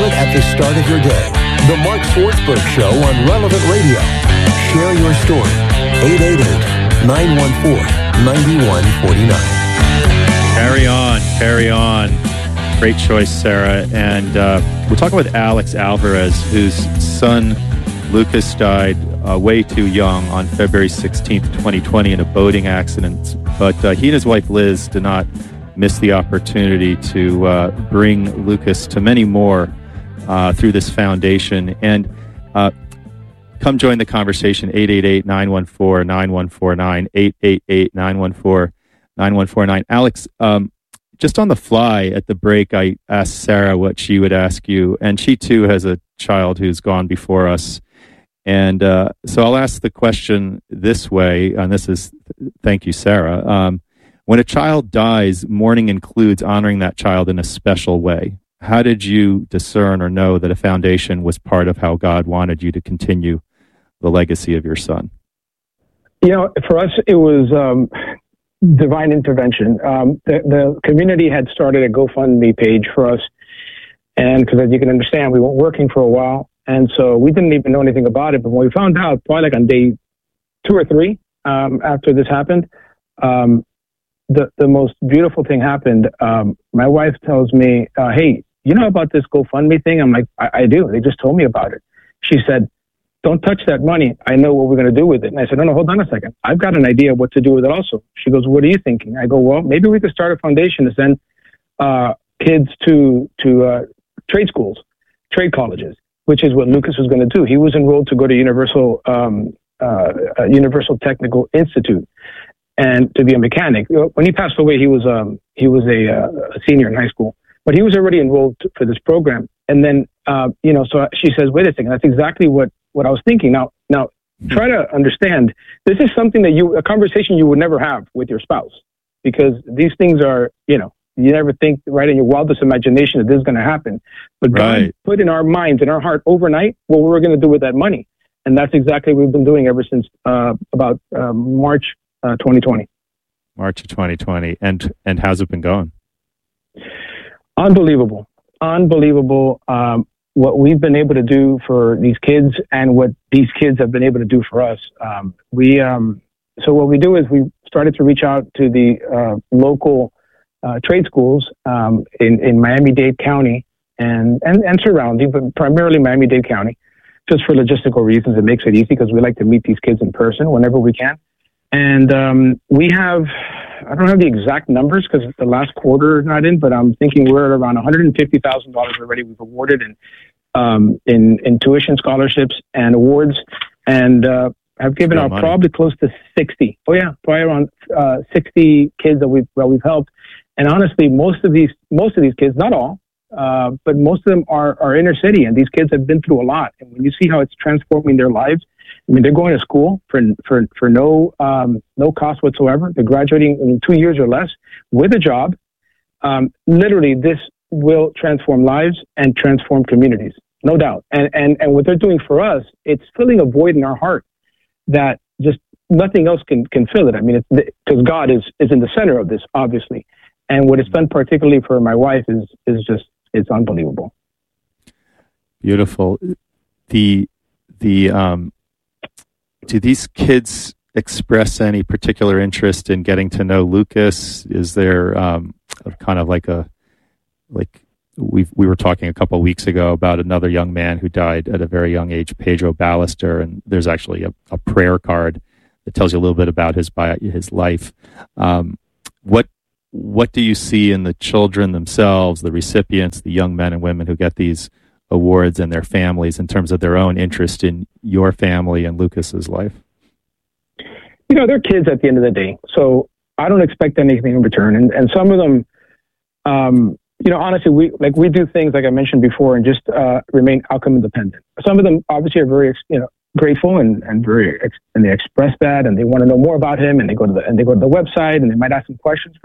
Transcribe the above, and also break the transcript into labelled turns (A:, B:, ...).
A: it at the start of your day. The Mark Swartzberg Show on Relevant Radio. Share your story. 888-914-9149.
B: Carry on. Great choice, Sarah. And we're talking with Alex Alvarez, whose son Lucas died way too young on February 16th, 2020 in a boating accident. But he and his wife Liz did not miss the opportunity to bring Lucas to many more through this foundation. And come join the conversation, 888-914-9149, 888-914-9149. Alex, just on the fly at the break, I asked Sarah what she would ask you, and she too has a child who's gone before us. And so I'll ask the question this way, and this is, thank you, Sarah. When a child dies, mourning includes honoring that child in a special way. How did you discern or know that a foundation was part of how God wanted you to continue the legacy of your son?
C: You know, for us, it was divine intervention. The community had started a GoFundMe page for us. And because as you can understand, we weren't working for a while. And so we didn't even know anything about it. But when we found out, probably like on day 2 or 3 after this happened, the most beautiful thing happened. My wife tells me, hey, you know about this GoFundMe thing? I'm like, I do. They just told me about it. She said, don't touch that money. I know what we're going to do with it. And I said, no, hold on a second. I've got an idea of what to do with it also. She goes, what are you thinking? I go, well, maybe we could start a foundation to send kids to trade schools, trade colleges, which is what Lucas was going to do. He was enrolled to go to Universal Technical Institute and to be a mechanic. When he passed away, he was a senior in high school, but he was already enrolled for this program. And then, so she says, wait a second, that's exactly what I was thinking. Now try to understand, this is something that a conversation you would never have with your spouse, because these things are, you never think right in your wildest imagination that this is going to happen. But God put in our minds, in our heart overnight, what we were going to do with that money. And that's exactly what we've been doing ever since about March 2020.
B: March of 2020. And how's it been going?
C: Unbelievable. What we've been able to do for these kids and what these kids have been able to do for us. So what we do is we started to reach out to the local trade schools in Miami-Dade County and surrounding, but primarily Miami-Dade County, just for logistical reasons. It makes it easy because we like to meet these kids in person whenever we can. And we have, I don't have the exact numbers because the last quarter is not in, but I'm thinking we're at around $150,000 already we've awarded in tuition scholarships and awards, and have given out probably close to 60. Oh yeah, probably around 60 kids that we've helped. And honestly, most of these kids, not all, but most of them are inner city, and these kids have been through a lot. And when you see how it's transforming their lives, I mean, they're going to school for no cost whatsoever. They're graduating in 2 years or less with a job. Literally, this will transform lives and transform communities, no doubt. And what they're doing for us, it's filling a void in our heart that just nothing else can fill it. I mean, because God is in the center of this, obviously. And what it's done particularly for my wife is just, it's unbelievable.
B: Beautiful. Do these kids express any particular interest in getting to know Lucas? Is there kind of we were talking a couple of weeks ago about another young man who died at a very young age, Pedro Ballester, and there's actually a prayer card that tells you a little bit about his life. What do you see in the children themselves, the recipients, the young men and women who get these awards and their families in terms of their own interest in your family and Lucas's life?
C: They're kids at the end of the day. So I don't expect anything in return. And some of them, honestly, we do things like I mentioned before and just remain outcome independent. Some of them obviously are very, grateful and they express that and they want to know more about him and they go to the website and they might ask some questions.